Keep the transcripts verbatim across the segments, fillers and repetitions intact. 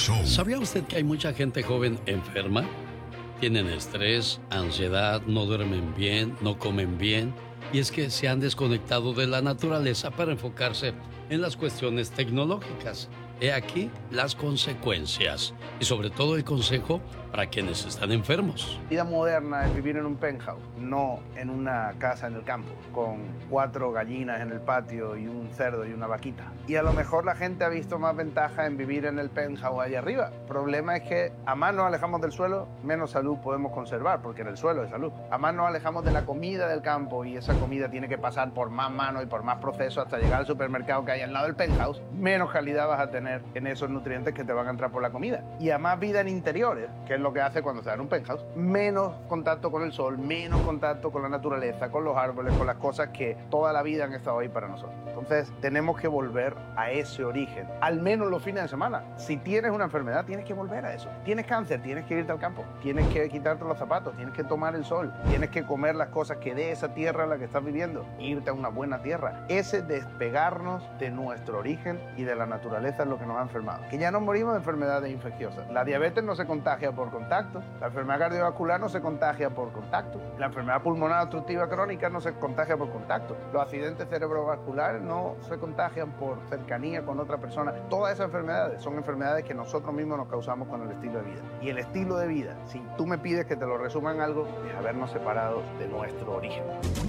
Show. ¿Sabía usted que hay mucha gente joven enferma? Tienen estrés, ansiedad, no duermen bien, no comen bien. Y es que se han desconectado de la naturaleza para enfocarse en las cuestiones tecnológicas. He aquí las consecuencias. Y sobre todo el consejo para quienes están enfermos. La vida moderna es vivir en un penthouse, no en una casa en el campo, con cuatro gallinas en el patio y un cerdo y una vaquita. Y a lo mejor la gente ha visto más ventaja en vivir en el penthouse allá arriba. El problema es que a más nos alejamos del suelo, menos salud podemos conservar, porque en el suelo hay salud. A más nos alejamos de la comida del campo y esa comida tiene que pasar por más manos y por más procesos hasta llegar al supermercado que hay al lado del penthouse, menos calidad vas a tener en esos nutrientes que te van a entrar por la comida. Y a más vida en interiores, que es lo que hace cuando se da en un penthouse, menos contacto con el sol, menos contacto con la naturaleza, con los árboles, con las cosas que toda la vida han estado ahí para nosotros. Entonces tenemos que volver a ese origen, al menos los fines de semana. Si tienes una enfermedad, tienes que volver a eso. Tienes cáncer, tienes que irte al campo, tienes que quitarte los zapatos, tienes que tomar el sol, tienes que comer las cosas que dé esa tierra en la que estás viviendo, irte a una buena tierra. Ese despegarnos de nuestro origen y de la naturaleza es lo que nos ha enfermado. Que ya nos morimos de enfermedades infecciosas. La diabetes no se contagia por contacto, la enfermedad cardiovascular no se contagia por contacto, la enfermedad pulmonar obstructiva crónica no se contagia por contacto, los accidentes cerebrovasculares no se contagian por cercanía con otra persona. Todas esas enfermedades son enfermedades que nosotros mismos nos causamos con el estilo de vida. Y el estilo de vida, si tú me pides que te lo resuma en algo, es habernos separado de nuestro origen.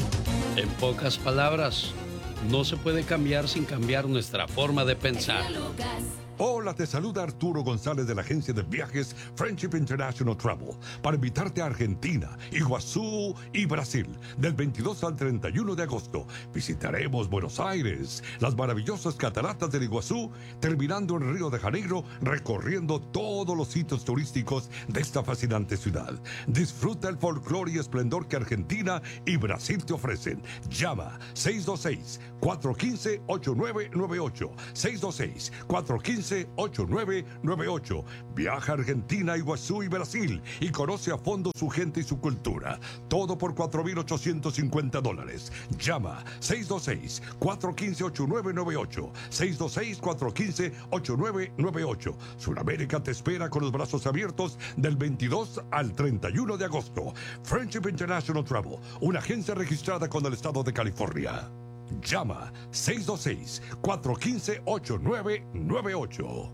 En pocas palabras, no se puede cambiar sin cambiar nuestra forma de pensar. Hola, te saluda Arturo González de la agencia de viajes Friendship International Travel para invitarte a Argentina, Iguazú y Brasil. Del veintidós al treinta y uno de agosto visitaremos Buenos Aires, las maravillosas cataratas del Iguazú, terminando en Río de Janeiro, recorriendo todos los sitios turísticos de esta fascinante ciudad. Disfruta el folclore y esplendor que Argentina y Brasil te ofrecen. Llama seis dos seis, cuatro uno cinco, ocho nueve nueve ocho, seis dos seis, cuatro uno cinco, ocho nueve nueve ocho. Viaja a Argentina, Iguazú y Brasil y conoce a fondo su gente y su cultura. Todo por cuatro mil ochocientos cincuenta dólares. Llama seis dos seis, cuatro uno cinco, ocho nueve nueve ocho, seis dos seis, cuatro uno cinco, ocho nueve nueve ocho. Sudamérica te espera con los brazos abiertos del veintidós al treinta y uno de agosto. Friendship International Travel, una agencia registrada con el estado de California. Llama seis dos seis, cuatro uno cinco, ocho nueve nueve ocho.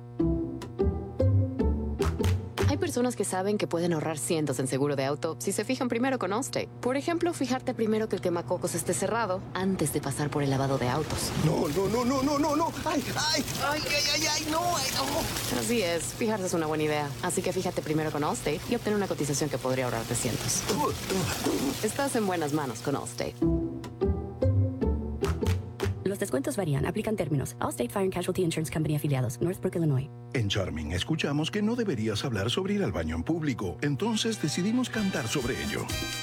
Hay personas que saben que pueden ahorrar cientos en seguro de auto si se fijan primero con Allstate. Por ejemplo, fijarte primero que el quemacocos esté cerrado antes de pasar por el lavado de autos. No, no, no, no, no, no, no. Ay, ay, ay, ay, ay, ay, no, ay, no. Así es, fijarse es una buena idea. Así que fíjate primero con Allstate y obtén una cotización que podría ahorrarte cientos. Estás en buenas manos con Allstate. Los descuentos varían, aplican términos. Allstate Fire and Casualty Insurance Company afiliados, Northbrook, Illinois. En Charming escuchamos que no deberías hablar sobre ir al baño en público, entonces decidimos cantar sobre ello.